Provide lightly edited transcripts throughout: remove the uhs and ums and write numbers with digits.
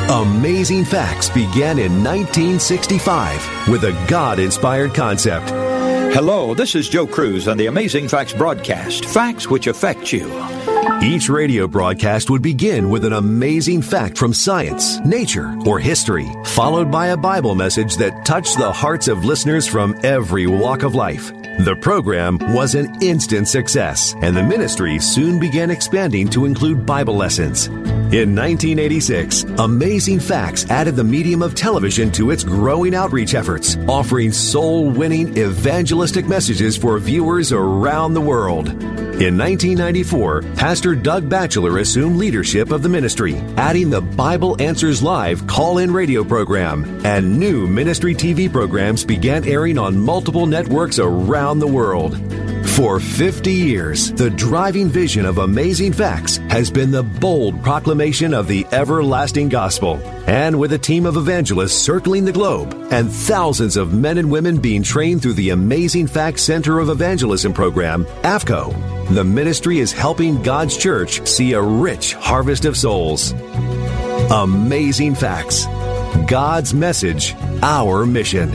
Amazing Facts began in 1965 with a God-inspired concept. Hello, this is Joe Cruz on the Amazing Facts broadcast, facts which affect you. Each radio broadcast would begin with an amazing fact from science, nature, or history, followed by a Bible message that touched the hearts of listeners from every walk of life. The program was an instant success, and the ministry soon began expanding to include Bible lessons. In 1986, Amazing Facts added the medium of television to its growing outreach efforts, offering soul-winning evangelistic messages for viewers around the world. In 1994, Pastor Doug Batchelor assumed leadership of the ministry, adding the Bible Answers Live call-in radio program, and new ministry TV programs began airing on multiple networks around the world. For 50 years, the driving vision of Amazing Facts has been the bold proclamation of the everlasting gospel. And with a team of evangelists circling the globe and thousands of men and women being trained through the Amazing Facts Center of Evangelism program, AFCO, the ministry is helping God's church see a rich harvest of souls. Amazing Facts. God's message, our mission.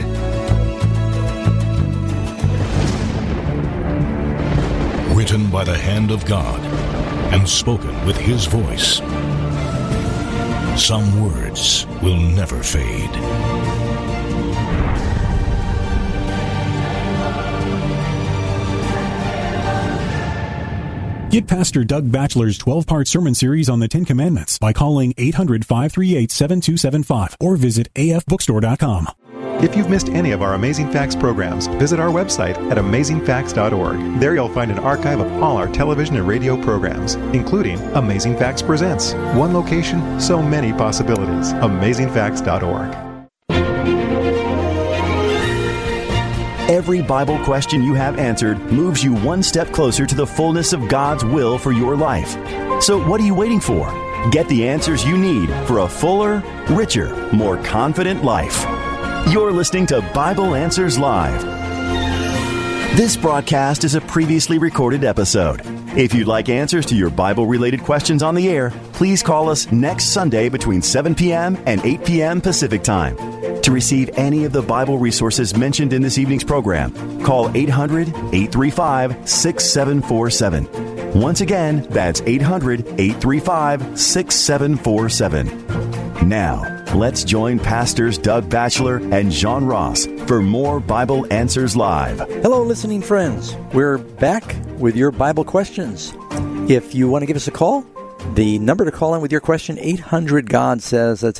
Written by the hand of God and spoken with His voice. Some words will never fade. Get Pastor Doug Batchelor's 12-part sermon series on the Ten Commandments by calling 800-538-7275 or visit afbookstore.com. If you've missed any of our Amazing Facts programs, visit our website at amazingfacts.org. There you'll find an archive of all our television and radio programs, including Amazing Facts Presents. One location, so many possibilities. amazingfacts.org. Every Bible question you have answered moves you one step closer to the fullness of God's will for your life. So what are you waiting for? Get the answers you need for a fuller, richer, more confident life. You're listening to Bible Answers Live. This broadcast is a previously recorded episode. If you'd like answers to your Bible-related questions on the air, please call us next Sunday between 7 p.m. and 8 p.m. Pacific Time. To receive any of the Bible resources mentioned in this evening's program, call 800-835-6747. Once again, that's 800-835-6747. Now, let's join Pastors Doug Batchelor and John Ross for more Bible Answers Live. Hello, listening friends. We're back with your Bible questions. If you want to give us a call, the number to call in with your question, 800-GOD-SAYS. That's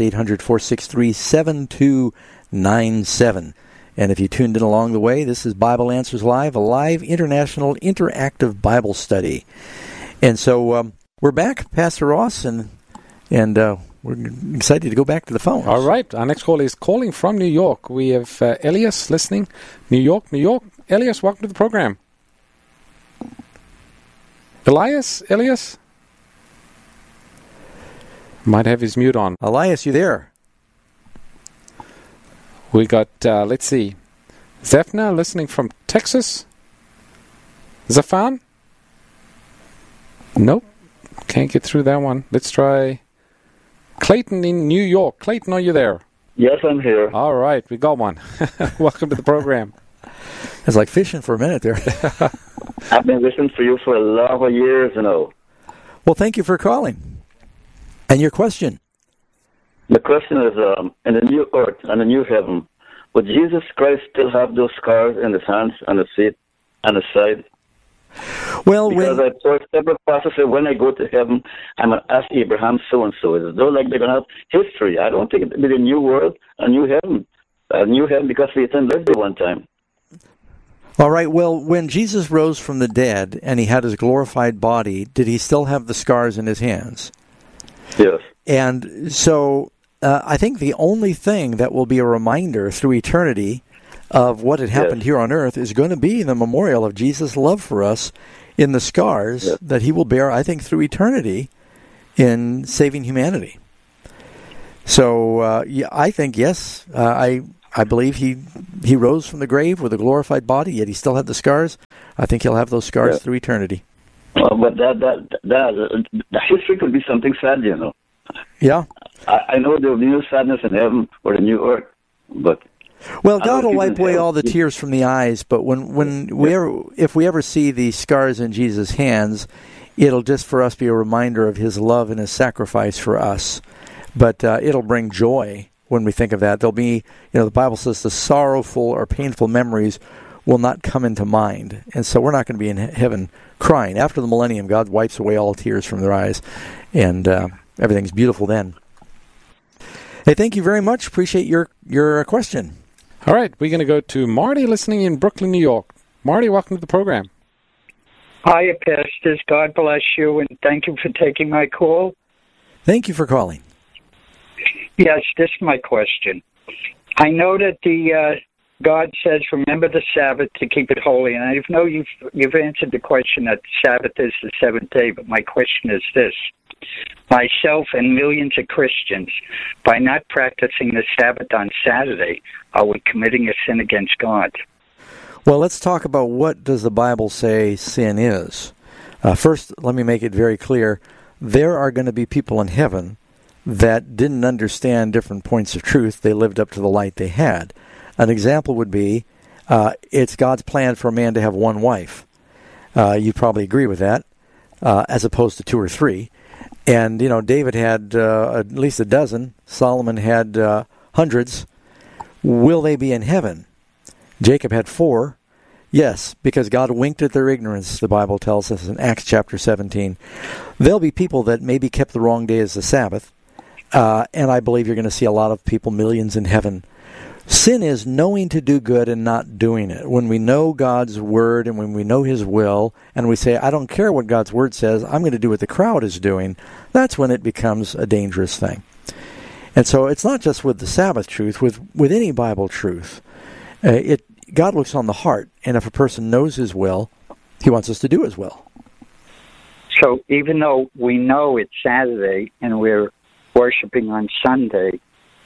800-463-7297. And if you tuned in along the way, this is Bible Answers Live, a live international interactive Bible study. And so we're back, Pastor Ross, and we're excited to go back to the phone. All right. Our next call is calling from New York. We have Elias listening. New York. Elias, welcome to the program. Elias? Might have his mute on. Elias, you there? We got, let's see, Zephna listening from Texas. Zafan? Nope. Can't get through that one. Let's try Clayton in New York. Clayton, are you there? Yes, I'm here. All right, we got one. Welcome to the program. It's like fishing for a minute there. I've been listening to you for a lot of years, Well, thank you for calling. And your question? The question is, in the new earth and the new heaven, would Jesus Christ still have those scars in his hands and his feet and his side? Well, because I saw several passages when I go to heaven, I'm going to ask Abraham so-and-so. It's though like they're going to have history. I don't think it will be a new world, a new heaven. A new heaven because Satan lived there one time. All right, well, when Jesus rose from the dead and he had his glorified body, did he still have the scars in his hands? Yes. And so I think the only thing that will be a reminder through eternity of what had happened here on earth is going to be the memorial of Jesus' love for us in the scars that he will bear, I think, through eternity in saving humanity. So I think, yes, I believe he rose from the grave with a glorified body, yet he still had the scars. I think he'll have those scars through eternity. Well, but that history could be something sad, Yeah. I know there will be no sadness in heaven or the new earth, but well, God will wipe away all the tears from the eyes. But if we ever see the scars in Jesus' hands, it'll just for us be a reminder of His love and His sacrifice for us. But it'll bring joy when we think of that. There'll be, the Bible says the sorrowful or painful memories will not come into mind. And so we're not going to be in heaven crying. After the millennium, God wipes away all tears from their eyes, and everything's beautiful then. Hey, thank you very much. Appreciate your question. All right, we're going to go to Marty listening in Brooklyn, New York. Marty, welcome to the program. Hiya, pastors. God bless you, and thank you for taking my call. Thank you for calling. Yes, this is my question. I know that God says, remember the Sabbath to keep it holy. And I know you've answered the question that Sabbath is the seventh day, but my question is this. Myself and millions of Christians, by not practicing the Sabbath on Saturday, are we committing a sin against God? Well, let's talk about what does the Bible say sin is. First, let me make it very clear. There are going to be people in heaven that didn't understand different points of truth. They lived up to the light they had. An example would be, it's God's plan for a man to have one wife. You probably agree with that, as opposed to two or three. And, David had at least a dozen. Solomon had hundreds. Will they be in heaven? Jacob had 4. Yes, because God winked at their ignorance, the Bible tells us in Acts chapter 17. There'll be people that maybe kept the wrong day as the Sabbath. And I believe you're going to see a lot of people, millions in heaven. Sin is knowing to do good and not doing it. When we know God's word and when we know His will, and we say, I don't care what God's word says, I'm going to do what the crowd is doing, that's when it becomes a dangerous thing. And so it's not just with the Sabbath truth, with any Bible truth. God looks on the heart, and if a person knows His will, He wants us to do His will. So even though we know it's Saturday and we're worshiping on Sunday,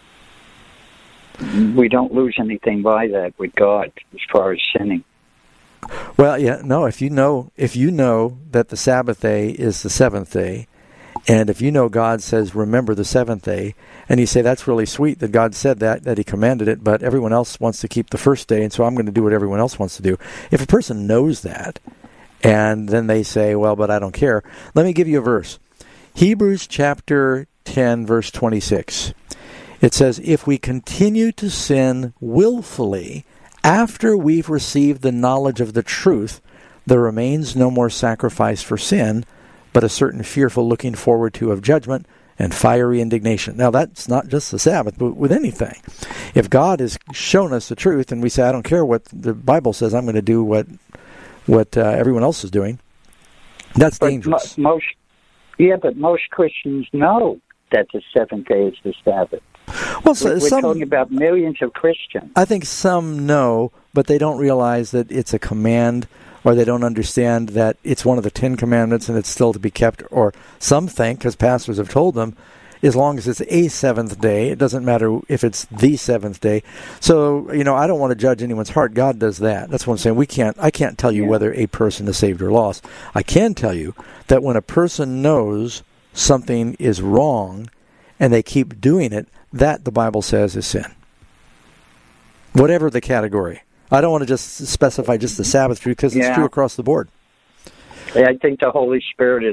we don't lose anything by that with God as far as sinning. Well, yeah, no. If you know that the Sabbath day is the seventh day, and if you know God says remember the seventh day, and you say that's really sweet that God said that He commanded it, but everyone else wants to keep the first day, and so I'm going to do what everyone else wants to do. If a person knows that, and then they say, well, but I don't care. Let me give you a verse. Hebrews chapter 10, verse 26. It says, if we continue to sin willfully after we've received the knowledge of the truth, there remains no more sacrifice for sin, but a certain fearful looking forward to of judgment and fiery indignation. Now, that's not just the Sabbath, but with anything. If God has shown us the truth and we say, I don't care what the Bible says, I'm going to do what everyone else is doing, that's dangerous. But most Christians know that the seventh day is the Sabbath. Well, we're talking about millions of Christians. I think some know, but they don't realize that it's a command, or they don't understand that it's one of the 10 commandments and it's still to be kept. Or some think, because pastors have told them, as long as it's a seventh day, it doesn't matter if it's the seventh day. So, I don't want to judge anyone's heart. God does that. That's what I'm saying. I can't tell you whether a person is saved or lost. I can tell you that when a person knows something is wrong and they keep doing it, that the Bible says is sin. Whatever the category. I don't want to just specify just the Sabbath truth because it's true across the board. I think the Holy Spirit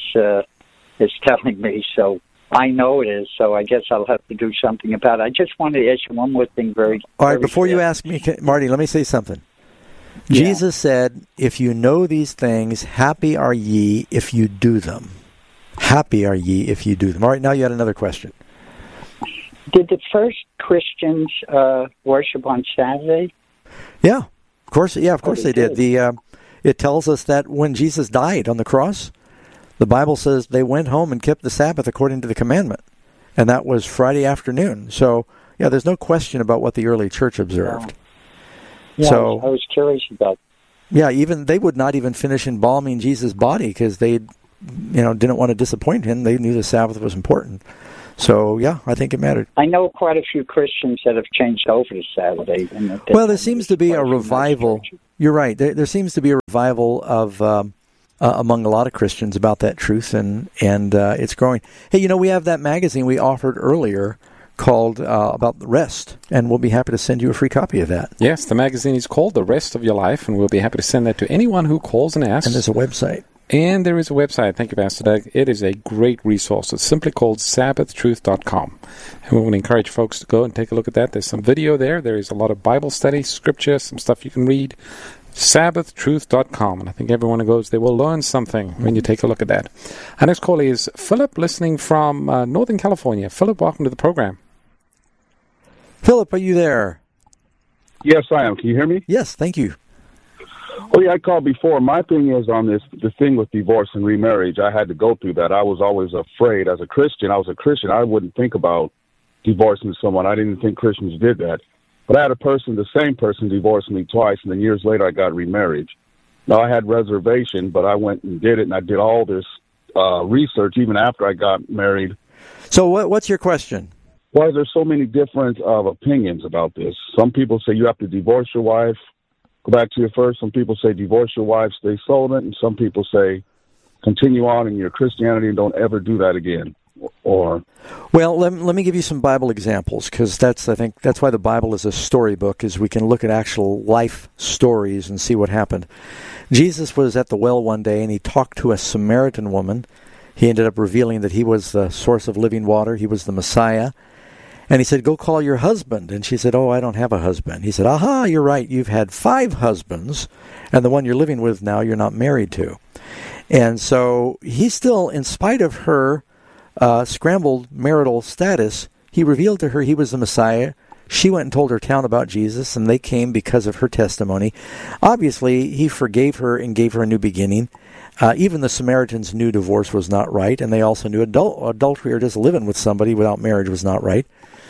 is telling me, so I know it is, so I guess I'll have to do something about it. I just wanted to ask you one more thing All right, before you ask me, Marty, let me say something. Yeah. Jesus said, if you know these things, happy are ye if you do them. Happy are ye if you do them. All right, now you had another question. Did the first Christians worship on Saturday? Yeah, of course. Yeah, of course they did. It tells us that when Jesus died on the cross, the Bible says they went home and kept the Sabbath according to the commandment, and that was Friday afternoon. So, yeah, there's no question about what the early church observed. Yeah, so I was curious about. Yeah, even they would not even finish embalming Jesus' body because they, didn't want to disappoint him. They knew the Sabbath was important. So, yeah, I think it mattered. I know quite a few Christians that have changed over to Saturday. Well, there seems to be a revival. You're right. There seems to be a revival of among a lot of Christians about that truth, and it's growing. Hey, we have that magazine we offered earlier called about the rest, and we'll be happy to send you a free copy of that. Yes, the magazine is called The Rest of Your Life, and we'll be happy to send that to anyone who calls and asks. And there's a website. And there is a website. Thank you, Pastor Doug. It is a great resource. It's simply called SabbathTruth.com. And we want to encourage folks to go and take a look at that. There's some video there. There is a lot of Bible study, scripture, some stuff you can read. SabbathTruth.com. And I think everyone who goes there will learn something when you take a look at that. Our next caller is Philip, listening from Northern California. Philip, welcome to the program. Philip, are you there? Yes, I am. Can you hear me? Yes, thank you. Oh, yeah, I called before. My thing is on the thing with divorce and remarriage. I had to go through that. I was always afraid. As a Christian, I wouldn't think about divorcing someone. I didn't think Christians did that. But I had the same person divorced me twice, and then years later I got remarried. Now, I had reservation, but I went and did it, and I did all this research even after I got married. So what's your question? Why is there so many different opinions about this? Some people say you have to divorce your wife, go back to your first. Some people say divorce your wife, stay celibate, and some people say continue on in your Christianity and don't ever do that again. Well, let me give you some Bible examples, because I think that's why the Bible is a storybook, is we can look at actual life stories and see what happened. Jesus was at the well one day, and he talked to a Samaritan woman. He ended up revealing that he was the source of living water. He was the Messiah. And he said, go call your husband. And she said, oh, I don't have a husband. He said, aha, you're right. You've had 5 husbands, and the one you're living with now you're not married to. And so he still, in spite of her scrambled marital status, he revealed to her he was the Messiah. She went and told her town about Jesus, and they came because of her testimony. Obviously, he forgave her and gave her a new beginning. Even the Samaritans knew divorce was not right, and they also knew adultery or just living with somebody without marriage was not right.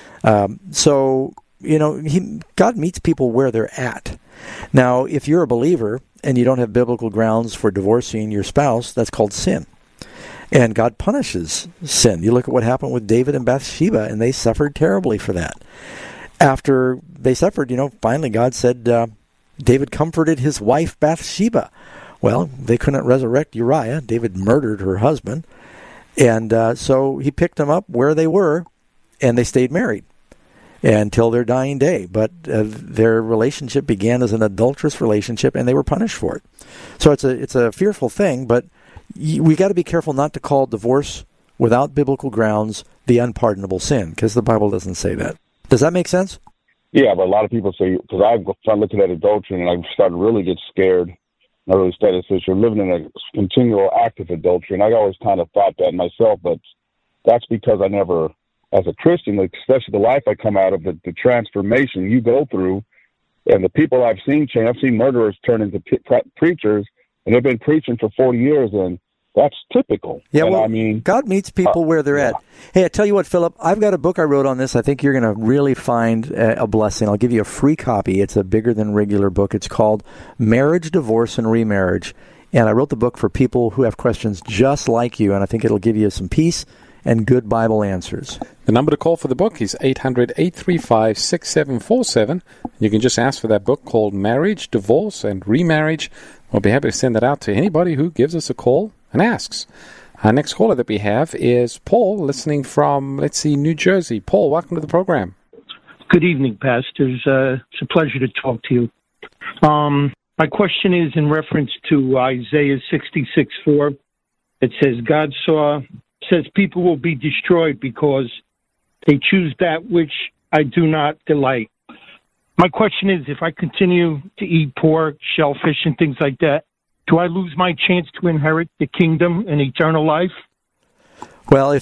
So, God meets people where they're at. Now, if you're a believer and you don't have biblical grounds for divorcing your spouse, that's called sin. And God punishes sin. You look at what happened with David and Bathsheba, and they suffered terribly for that. After they suffered, finally God said David comforted his wife Bathsheba. Well, they couldn't resurrect Uriah. David murdered her husband. And so he picked them up where they were, and they stayed married until their dying day. But their relationship began as an adulterous relationship, and they were punished for it. So it's a fearful thing, but we got to be careful not to call divorce without biblical grounds the unpardonable sin, because the Bible doesn't say that. Does that make sense? Yeah, but a lot of people say, because I've started looking at adultery, and I've started to really get scared. I really studied this. You're living in a continual act of adultery, and I always kind of thought that myself, but that's because I never, as a Christian, especially the life I come out of, the transformation you go through, and the people I've seen change. I've seen murderers turn into preachers, and they've been preaching for 40 years, and that's typical. Yeah, and well, God meets people where they're at. Hey, I tell you what, Philip, I've got a book I wrote on this. I think you're going to really find a blessing. I'll give you a free copy. It's a bigger than regular book. It's called Marriage, Divorce, and Remarriage. And I wrote the book for people who have questions just like you, and I think it'll give you some peace and good Bible answers. The number to call for the book is 800-835-6747. You can just ask for that book called Marriage, Divorce, and Remarriage. We'll be happy to send that out to anybody who gives us a call and asks. Our next caller that we have is Paul, listening from, New Jersey. Paul, welcome to the program. Good evening, pastors. It's a pleasure to talk to you. My question is in reference to Isaiah 66:4. It says, God says people will be destroyed because they choose that which I do not delight. My question is, if I continue to eat pork, shellfish, and things like that, do I lose my chance to inherit the kingdom and eternal life? Well,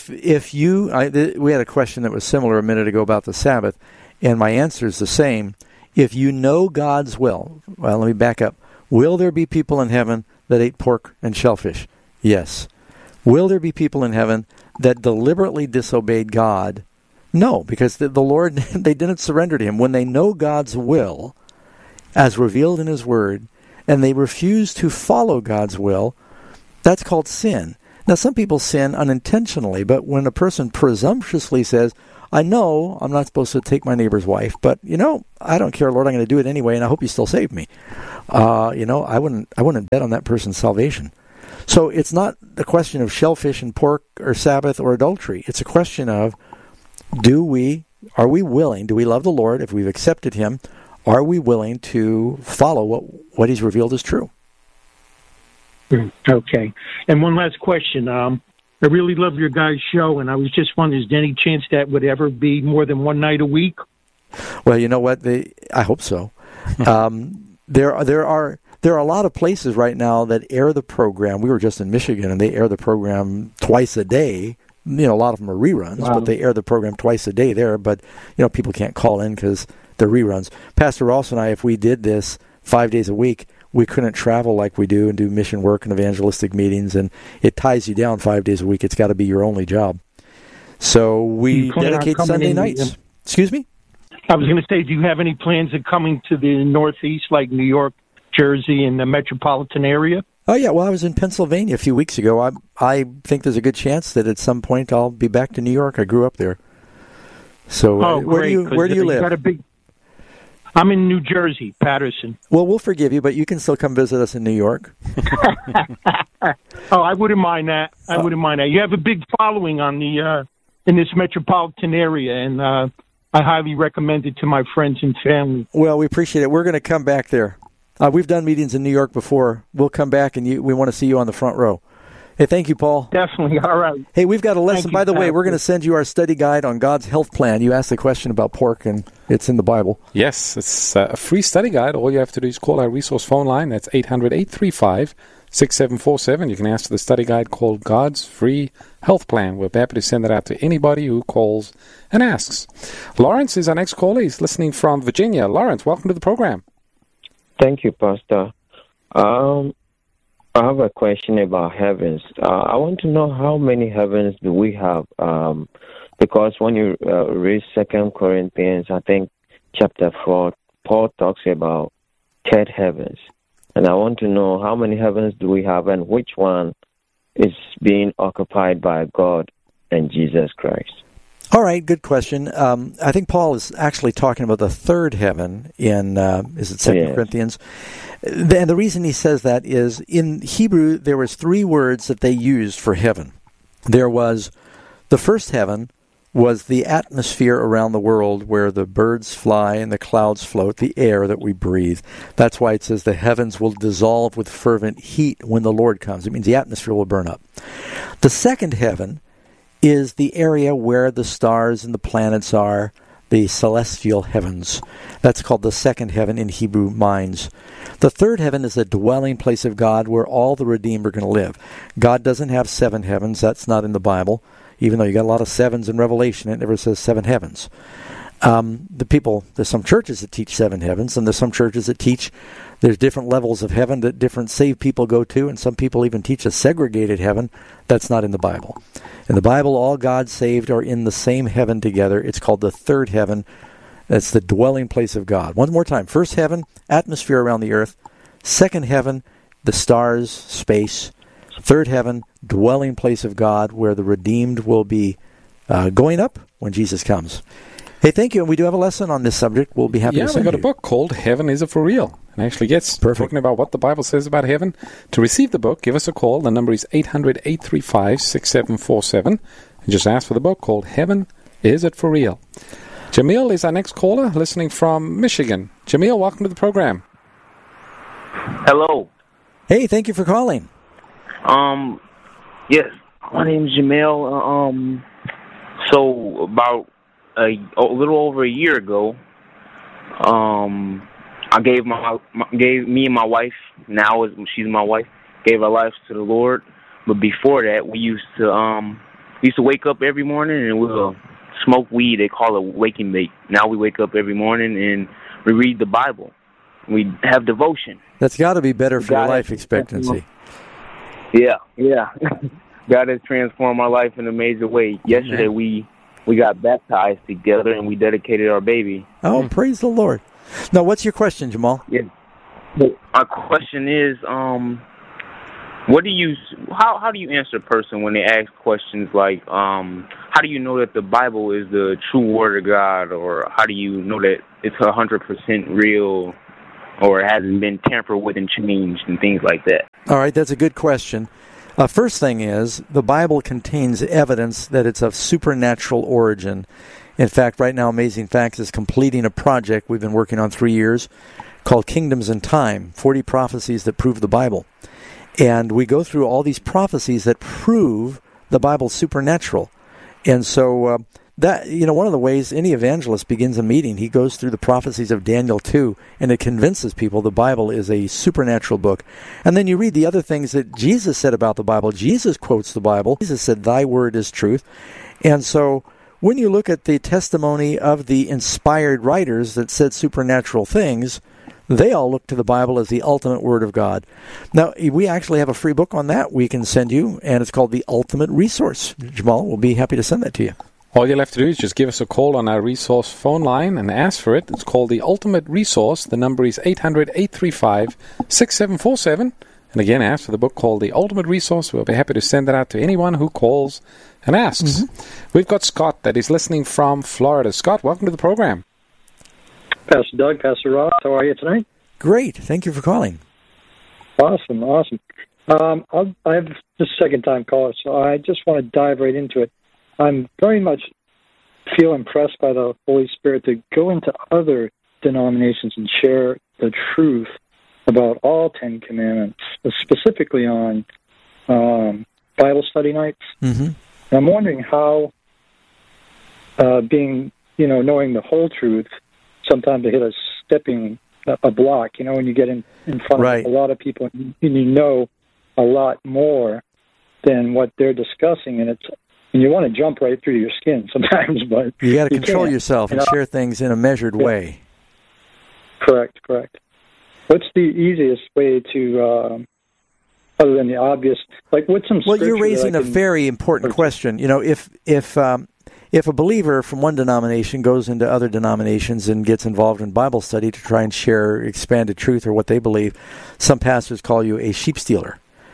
we had a question that was similar a minute ago about the Sabbath, and my answer is the same. If you know God's will, well, let me back up. Will there be people in heaven that ate pork and shellfish? Yes. Will there be people in heaven that deliberately disobeyed God? No, because the Lord, they didn't surrender to Him. When they know God's will, as revealed in His Word, and they refuse to follow God's will, that's called sin. Now, some people sin unintentionally, but when a person presumptuously says, I know I'm not supposed to take my neighbor's wife, but, I don't care, Lord, I'm going to do it anyway, and I hope you still save me. I wouldn't bet on that person's salvation. So it's not a question of shellfish and pork or Sabbath or adultery. It's a question of, are we willing, do we love the Lord? If we've accepted Him, are we willing to follow what He's revealed is true? Okay. And one last question. I really love your guys' show, and I was just wondering, is there any chance that would ever be more than one night a week? Well, you know what? I hope so. There are a lot of places right now that air the program. We were just in Michigan, and they air the program twice a day. A lot of them are reruns, but they air the program twice a day there. But, people can't call in because they're reruns. Pastor Ross and I, if we did this 5 days a week, we couldn't travel like we do and do mission work and evangelistic meetings, and it ties you down 5 days a week. It's got to be your only job. So we dedicate Sunday nights. Excuse me? I was going to say, do you have any plans of coming to the Northeast, like New York, Jersey, and the metropolitan area? Oh, yeah. Well, I was in Pennsylvania a few weeks ago. I think there's a good chance that at some point I'll be back to New York. I grew up there. So where do you live? I'm in New Jersey, Patterson. Well, we'll forgive you, but you can still come visit us in New York. I wouldn't mind that. You have a big following on in this metropolitan area, and I highly recommend it to my friends and family. Well, we appreciate it. We're going to come back there. We've done meetings in New York before. We'll come back, and we want to see you on the front row. Hey, thank you, Paul. Definitely. All right. Hey, we've got a lesson. By the way, we're going to send you our study guide on God's health plan. You asked the question about pork, and it's in the Bible. Yes, it's a free study guide. All you have to do is call our resource phone line. That's 800-835-6747. You can ask for the study guide called God's Free Health Plan. We're happy to send that out to anybody who calls and asks. Lawrence is our next caller. He's listening from Virginia. Lawrence, welcome to the program. Thank you, Pastor. I have a question about heavens. I want to know how many heavens do we have? Because when you read 2 Corinthians, I think chapter 4, Paul talks about 10 heavens. And I want to know how many heavens do we have and which one is being occupied by God and Jesus Christ. All right, good question. I think Paul is actually talking about the third heaven in, is it 2 Corinthians? And the reason he says that is in Hebrew, there was 3 words that they used for heaven. There was, the first heaven was the atmosphere around the world where the birds fly and the clouds float, the air that we breathe. That's why it says the heavens will dissolve with fervent heat when the Lord comes. It means the atmosphere will burn up. The second heaven is the area where the stars and the planets are, the celestial heavens. That's called the second heaven in Hebrew minds. The third heaven is the dwelling place of God where all the redeemed are going to live. God doesn't have 7 heavens. That's not in the Bible. Even though you got a lot of 7s in Revelation, it never says 7 heavens. There's some churches that teach 7 heavens, and there's some churches that teach there's different levels of heaven that different saved people go to, and some people even teach a segregated heaven. That's not in the Bible. In the Bible, all God saved are in the same heaven together. It's called the third heaven. That's the dwelling place of God. One more time. First heaven, atmosphere around the earth. Second heaven, the stars, space. Third heaven, dwelling place of God, where the redeemed will be going up when Jesus comes. Hey, thank you. And we do have a lesson on this subject. We'll be happy to send you. Yeah, we got a book called Heaven Is It For Real? And actually gets talking about what the Bible says about heaven. To receive the book, give us a call. The number is 800-835-6747. And just ask for the book called Heaven Is It For Real? Jamil is our next caller, listening from Michigan. Jamil, welcome to the program. Hello. Hey, thank you for calling. Yes, my name is Jamil. So about a little over a year ago, I gave me and my wife, now she's my wife, gave our lives to the Lord. But before that, we used to wake up every morning and we'll smoke weed. They call it wake and bake. Now we wake up every morning and we read the Bible. We have devotion. That's got to be better for your life expectancy. Yeah. God has transformed my life in a major way. Yesterday we got baptized together and we dedicated our baby. Oh, praise the Lord. Now, what's your question, Jamal? Yeah. My question is, how do you answer a person when they ask questions like, how do you know that the Bible is the true Word of God, or how do you know that it's 100% real? or hasn't been tampered with and changed and things like that? All right, that's a good question. First thing is, the Bible contains evidence that it's of supernatural origin. In fact, right now, Amazing Facts is completing a project we've been working on 3 years called Kingdoms in Time, 40 prophecies that prove the Bible. And we go through all these prophecies that prove the Bible's supernatural. And so that, one of the ways any evangelist begins a meeting, he goes through the prophecies of Daniel 2, and it convinces people the Bible is a supernatural book. And then you read the other things that Jesus said about the Bible. Jesus quotes the Bible. Jesus said, "Thy word is truth." And so when you look at the testimony of the inspired writers that said supernatural things, they all look to the Bible as the ultimate Word of God. Now, we actually have a free book on that we can send you, and it's called The Ultimate Resource. Jamal, we'll be happy to send that to you. All you'll have to do is just give us a call on our resource phone line and ask for it. It's called The Ultimate Resource. The number is 800-835-6747. And again, ask for the book called The Ultimate Resource. We'll be happy to send it out to anyone who calls and asks. We've got Scott that is listening from Florida. Scott, welcome to the program. Pastor Doug, Pastor Ross, how are you tonight? Great. Thank you for calling. Awesome. I have the second-time caller, so I just want to dive right into it. I'm very much feel impressed by the Holy Spirit to go into other denominations and share the truth about all 10 Commandments, specifically on Bible study nights. And I'm wondering how knowing the whole truth, sometimes they hit a block, when you get in front of a lot of people and you know a lot more than what they're discussing, and you want to jump right through your skin sometimes, but you got to control yourself and share things in a measured way. Correct. What's the easiest way to, other than the obvious, what's some? Well, you're raising a very important question. If a believer from one denomination goes into other denominations and gets involved in Bible study to try and share expanded truth or what they believe, some pastors call you a sheep stealer.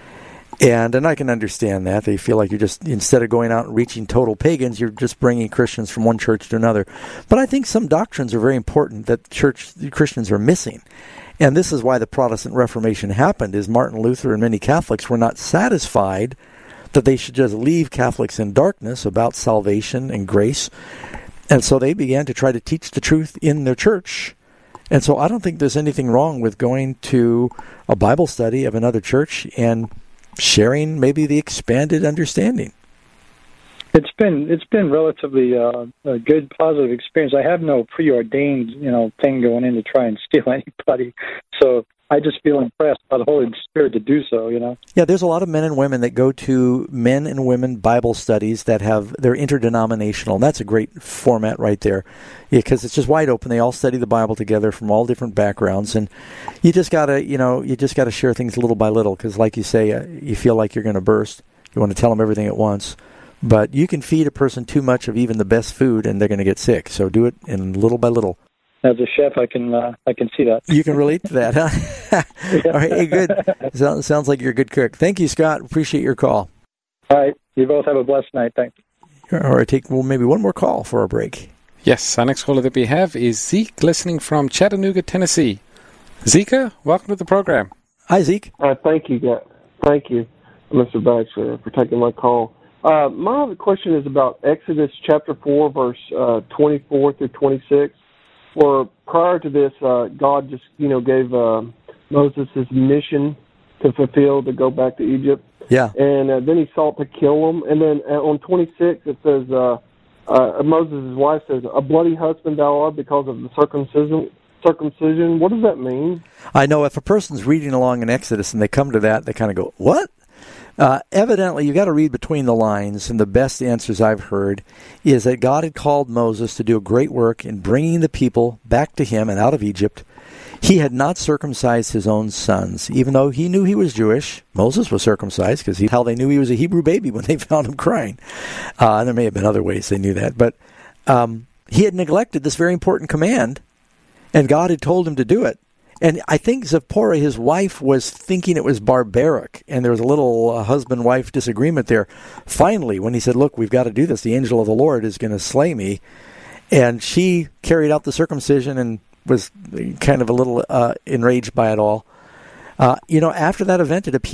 And I can understand that. They feel like you're just, instead of going out and reaching total pagans, you're just bringing Christians from one church to another. But I think some doctrines are very important that Christians are missing. And this is why the Protestant Reformation happened, is Martin Luther and many Catholics were not satisfied that they should just leave Catholics in darkness about salvation and grace. And so they began to try to teach the truth in their church. And so I don't think there's anything wrong with going to a Bible study of another church and sharing maybe the expanded understanding. It's been relatively a good, positive experience. I have no preordained, thing going in to try and steal anybody. So I just feel impressed by the Holy Spirit to do so, Yeah, there's a lot of men and women that go to men and women Bible studies that they're interdenominational. And that's a great format right there, because it's just wide open. They all study the Bible together from all different backgrounds, and you just gotta share things little by little, because like you say, you feel like you're going to burst. You want to tell them everything at once. But you can feed a person too much of even the best food, and they're going to get sick. So do it in little by little. As a chef, I can see that. You can relate to that, huh? All right, hey, good. Sounds like you're a good cook. Thank you, Scott. Appreciate your call. All right, you both have a blessed night. Thanks. All right, take maybe one more call for a break. Yes, our next caller that we have is Zeke, listening from Chattanooga, Tennessee. Zeke, welcome to the program. Hi, Zeke. Thank you, guys. Thank you, Mr. Bax, for taking my call. My other question is about Exodus chapter 4, verse 24 through 26, where prior to this, God just, gave Moses his mission to fulfill, to go back to Egypt. Yeah. And then he sought to kill him. And then on 26, it says, Moses' wife says, "A bloody husband thou art because of the circumcision. What does that mean? I know if a person's reading along in Exodus and they come to that, they kind of go, what? Evidently, you got to read between the lines, and the best answers I've heard is that God had called Moses to do a great work in bringing the people back to him and out of Egypt. He had not circumcised his own sons, even though he knew he was Jewish. Moses was circumcised because how they knew he was a Hebrew baby when they found him crying. And there may have been other ways they knew that, but he had neglected this very important command, and God had told him to do it. And I think Zipporah, his wife, was thinking it was barbaric, and there was a little husband-wife disagreement there. Finally, when he said, look, we've got to do this, the angel of the Lord is going to slay me, and she carried out the circumcision and was kind of a little enraged by it all. After that event, it appeared